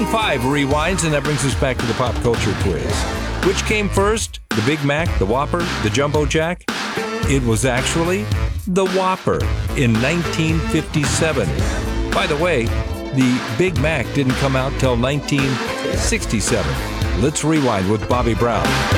Round 5 rewinds, and that brings us back to the pop culture quiz. Which came first? The Big Mac, the Whopper, the Jumbo Jack? It was actually the Whopper in 1957. By the way, the Big Mac didn't come out till 1967. Let's rewind with Bobby Brown.